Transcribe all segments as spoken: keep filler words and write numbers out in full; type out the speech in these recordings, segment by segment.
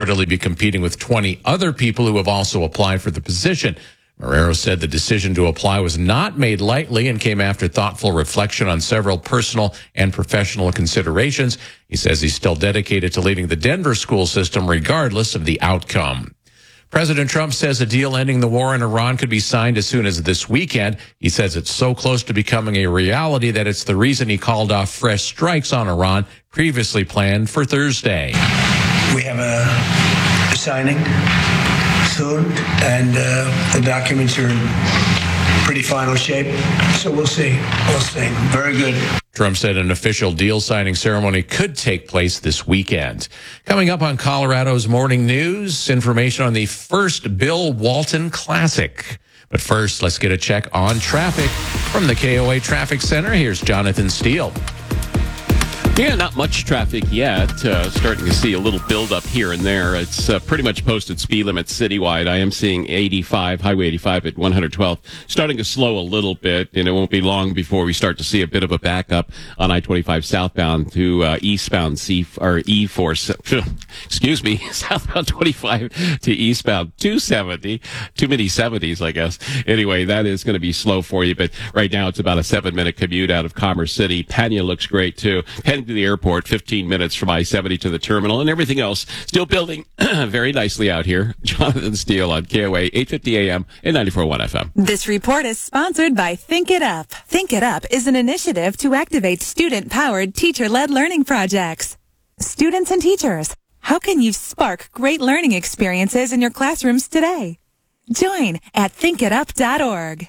reportedly be competing with twenty other people who have also applied for the position. Marrero said the decision to apply was not made lightly and came after thoughtful reflection on several personal and professional considerations. He says he's still dedicated to leading the Denver school system regardless of the outcome. President Trump says a deal ending the war in Iran could be signed as soon as this weekend. He says it's so close to becoming a reality that it's the reason he called off fresh strikes on Iran previously planned for Thursday. We have a signing soon, and uh, the documents are in pretty final shape, so we'll see. We'll see. Very good. Trump said an official deal signing ceremony could take place this weekend. Coming up on Colorado's Morning News, information on the first Bill Walton Classic. But first, let's get a check on traffic. From the K O A Traffic Center, here's Jonathan Steele. Yeah, not much traffic yet. Uh, starting to see a little buildup here and there. It's uh, pretty much posted speed limits citywide. I am seeing eighty-five, Highway eighty-five at one twelve, starting to slow a little bit, and it won't be long before we start to see a bit of a backup on I twenty-five southbound to uh, eastbound C or E four. Excuse me, southbound twenty-five to eastbound two seventy. Too many seventies, I guess. Anyway, that is going to be slow for you, but right now it's about a seven-minute commute out of Commerce City. Pena looks great too. Heading to the airport, fifteen minutes from I seventy to the terminal, and everything else still building very nicely out here. Jonathan Steele on K O A, eight fifty A M and ninety-four point one F M. This report is sponsored by Think It Up. Think It Up is an initiative to activate student-powered, teacher-led learning projects. Students and teachers, how can you spark great learning experiences in your classrooms today? Join at think it up dot org.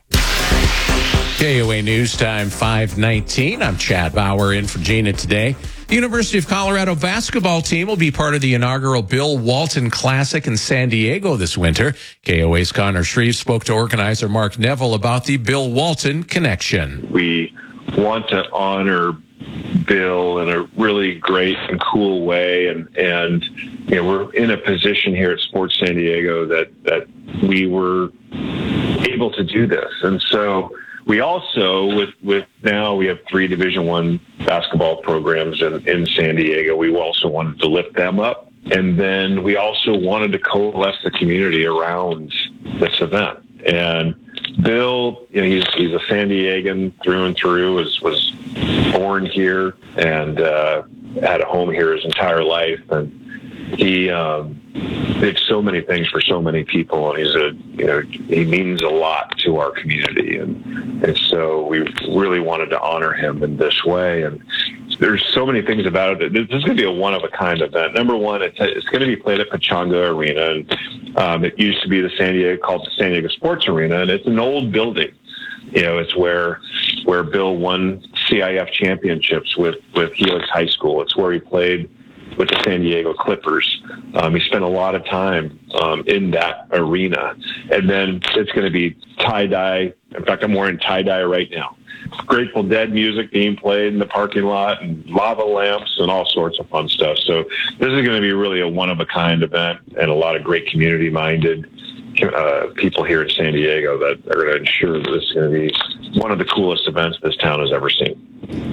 K O A News Time five nineteen. I'm Chad Bauer in for Gina today. The University of Colorado basketball team will be part of the inaugural Bill Walton Classic in San Diego this winter. K O A's Connor Shreve spoke to organizer Mark Neville about the Bill Walton connection. We want to honor Bill in a really great and cool way, and and you know, we're in a position here at Sports San Diego that that we were able to do this, and so. We also, with, with now we have three Division One basketball programs in, in San Diego. We also wanted to lift them up. And then we also wanted to coalesce the community around this event. And Bill, you know, he's, he's a San Diegan through and through, was, was born here and uh, had a home here his entire life. And he um, did so many things for so many people, and he's a, you know, he means a lot to our community, and and so we really wanted to honor him in this way. And there's so many things about it. This is going to be a one-of-a-kind event. Number one, it's, it's going to be played at Pechanga Arena, and um, it used to be the San Diego, called the San Diego Sports Arena, and it's an old building. You know, it's where where Bill won C I F championships with with Helix High School. It's where he played with the San Diego Clippers. Um, he spent a lot of time um, in that arena. And then it's going to be tie-dye. In fact, I'm wearing tie-dye right now. Grateful Dead music being played in the parking lot, and lava lamps and all sorts of fun stuff. So this is going to be really a one-of-a-kind event, and a lot of great community-minded uh, people here in San Diego that are going to ensure that this is going to be one of the coolest events this town has ever seen.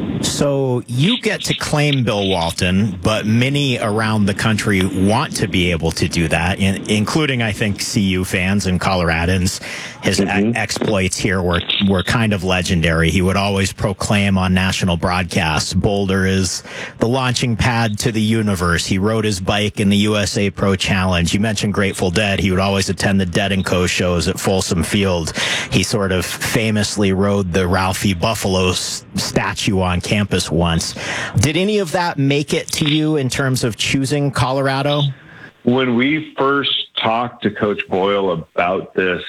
So you get to claim Bill Walton, but many around the country want to be able to do that, in, including, I think, C U fans and Coloradans. His mm-hmm. e- exploits here were, were kind of legendary. He would always proclaim on national broadcasts, Boulder is the launching pad to the universe. He rode his bike in the U S A Pro Challenge. You mentioned Grateful Dead. He would always attend the Dead and Co. shows at Folsom Field. He sort of famously rode the Ralphie Buffalo s- statue on campus once. Did any of that make it to you in terms of choosing Colorado? When we first talked to Coach Boyle about this,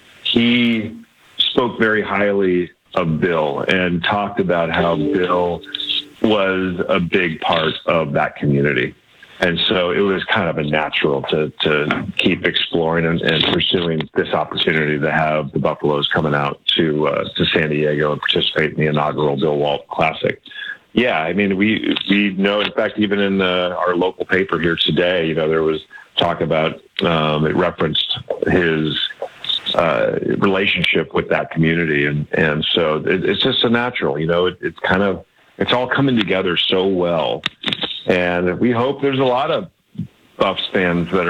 he spoke very highly of Bill and talked about how Bill was a big part of that community. And so it was kind of a natural to, to keep exploring and, and pursuing this opportunity to have the Buffaloes coming out to uh, to San Diego and participate in the inaugural Bill Walton Classic. Yeah, I mean, we we know, in fact, even in the, our local paper here today, you know, there was talk about, um, it referenced his uh, relationship with that community. And, and so it, it's just a natural, you know, it, it's kind of, it's all coming together so well. And we hope there's a lot of Buffs fans that are